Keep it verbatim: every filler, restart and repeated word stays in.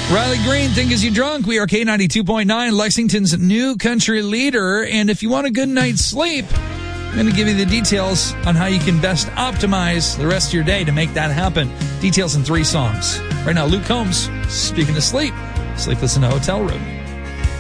Riley Green, Think As You Drunk. We are K ninety-two point nine, Lexington's new country leader. And if you want a good night's sleep, I'm going to give you the details on how you can best optimize the rest of your day to make that happen. Details in three songs. Right now, Luke Combs, speaking of sleep, Sleepless in a Hotel Room.